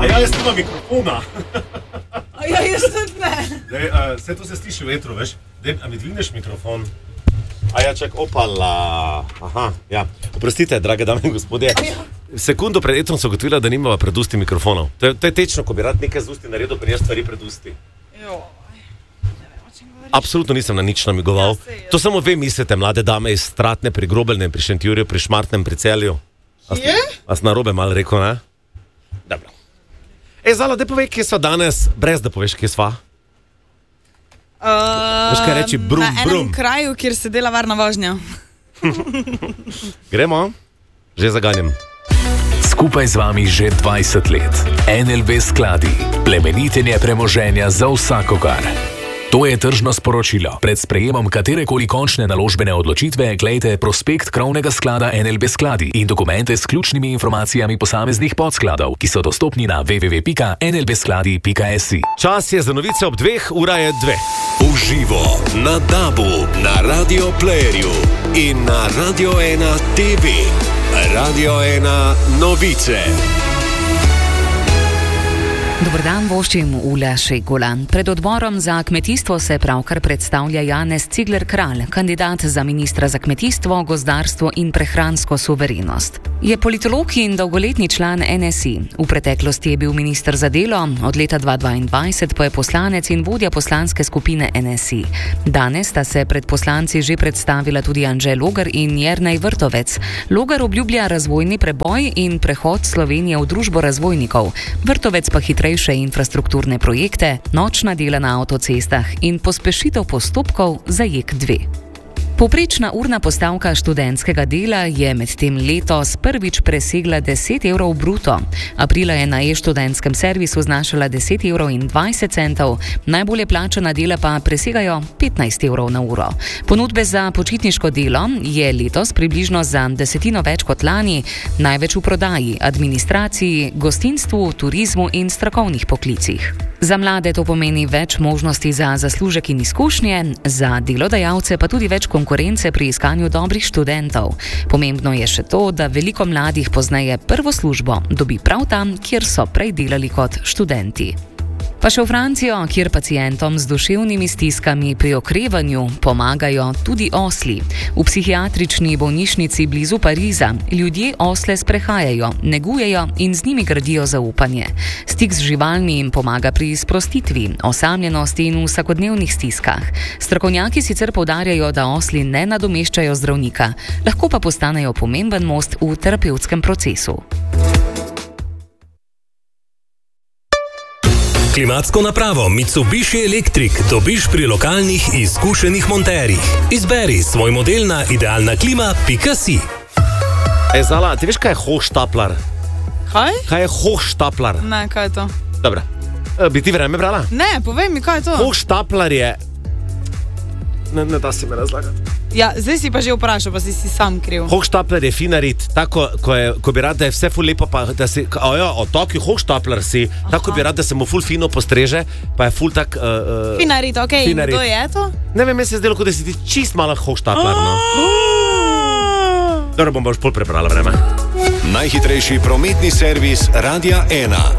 A ja, jaz nimam mikrofona. A ja, jaz tudi ne. Vse to se sliši v vetru, veš? A mi dvigneš mikrofon? A ja, čak, opala. Aha, ja. Oprostite, drage dame in gospodje. Sekundo pred etrom so ugotovila, da nimava pred usti mikrofonov. To je tečno, ko bi rad nekaj z usti naredil, prineš stvari pred usti. Absolutno nisem na nič namigoval. To samo vi mislite, mlade dame iz Stratne pri Grobelnem, pri Šentjurju, pri Šmartnem, pri Celju. A si narobe malo rekel, ne? Dobro. Zala, daj povej, kje sva danes, brez da poveš, kje sva. Veš kaj reči, brum, na enem kraju, kjer se dela varna vožnja. Gremo? Že zaganjam. Skupaj z vami že 20 let. NLB Skladi. Plemenitenje premoženja za vsakogar. To je tržno sporočilo. Pred sprejemom katerekoli končne naložbene odločitve glejte prospekt krovnega sklada NLB Skladi in dokumente s ključnimi informacijami posameznih podskladov, ki so dostopni na www.nlbskladi.si. Čas je za novice ob 2, ura je 2. Uživo na DAB-u, na Radio Playerju in na Radio 1 TV. Radio 1 novice. Dobar dan, voščim Ula Šegula. Pred odborom za kmetijstvo se pravkar predstavlja Janez Cigler-Kralj, kandidat za ministra za kmetijstvo, gozdarstvo in prehransko suverenost. Je politolog in dolgoletni član NSI. V preteklosti je bil minister za delo, od leta 2022 pa je poslanec in vodja poslanske skupine NSI. Danes sta se pred poslanci že predstavila tudi Anže Logar in Jernej Vrtovec. Logar obljublja razvojni preboj in prehod Slovenije v družbo razvojnikov. Vrtovec pa hitrejše infrastrukturne projekte, nočna dela na avtocestah in pospešitev postopkov za JEK2. Povprečna urna postavka študentskega dela je medtem letos prvič presegla 10 evrov bruto. Aprila je na e-študentskem servisu znašala 10 evrov in 20 centov, najbolje plačana dela pa presegajo 15 evrov na uro. Ponudbe za počitniško delo je letos približno za desetino več kot lani, največ v prodaji, administraciji, gostinstvu, turizmu in strokovnih poklicih. Za mlade to pomeni več možnosti za zaslužek in izkušnje, za delodajalce pa tudi več konkurence pri iskanju dobrih študentov. Pomembno je še to, da veliko mladih pozneje prvo službo dobi prav tam, kjer so prej delali kot študenti. Pa še v Francijo, kjer pacientom z duševnimi stiskami pri okrevanju pomagajo tudi osli. V psihiatrični bolnišnici blizu Pariza ljudje osle sprehajajo, negujejo in z njimi gradijo zaupanje. Stik z živalmi jim pomaga pri sprostitvi, osamljenosti in vsakodnevnih stiskah. Strokovnjaki sicer poudarjajo, da osli ne nadomeščajo zdravnika, lahko pa postanejo pomemben most v terapevtskem procesu. Klimatsko napravo Mitsubishi Electric dobiš pri lokalnih izkušenih monterjih. Izberi svoj model na idealnaklima.si. Zala, ti veš, kaj je hoštaplar? Kaj? Kaj je hoštaplar? Ne, kaj je to? Dobro. Bi ti vreme brala? Ne, povej mi, kaj je to? Hoštaplar je... Ne da si me razlagati. Ja, zdaj si pa že vprašal, pa si sam kriv. Hochstapler je finarit, tako, ko bi rad, da je vse ful lepo, pa da si, otoki hochstapler si, tako bi rad, da se mu ful fino postreže, pa je ful tak... Finarit, okej, finarit. In kdo je to? Ne vem, se je zdelo, kot da si ti čist malo hochstapler, no. Dobro, bom boš pol prebrala vreme. Najhitrejši prometni servis Radia 1.